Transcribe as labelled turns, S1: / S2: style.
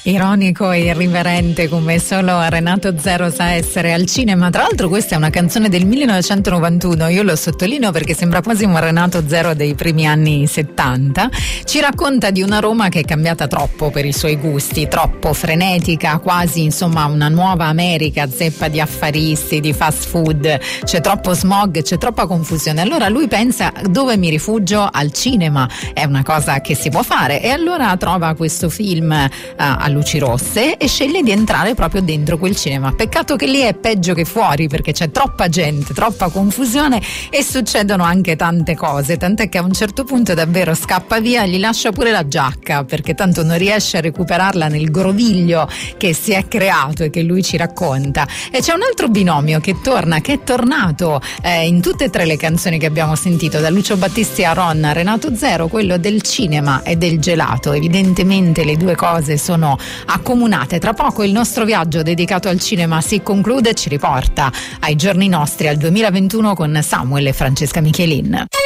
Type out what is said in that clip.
S1: Ironico e irriverente come solo Renato Zero sa essere al cinema. Tra l'altro questa è una canzone del 1991, io lo sottolineo perché sembra quasi un Renato Zero dei primi anni 70. Ci racconta di una Roma che è cambiata troppo per i suoi gusti, troppo frenetica, quasi insomma una nuova America zeppa di affaristi, di fast food, c'è troppo smog, c'è troppa confusione. Allora lui pensa: dove mi rifugio? Al cinema, è una cosa che si può fare, e allora trova questo film a luci rosse e sceglie di entrare proprio dentro quel cinema. Peccato che lì è peggio che fuori, perché c'è troppa gente, troppa confusione e succedono anche tante cose, tant'è che a un certo punto davvero scappa via, gli lascia pure la giacca perché tanto non riesce a recuperarla nel groviglio che si è creato e che lui ci racconta. E c'è un altro binomio che torna, che è tornato in tutte e tre le canzoni che abbiamo sentito, da Lucio Battisti a Ron a Renato Zero, quello del cinema e del gelato. Evidentemente le due cose sono accomunate. Tra poco il nostro viaggio dedicato al cinema si conclude e ci riporta ai giorni nostri, al 2021, con Samuel e Francesca Michelin.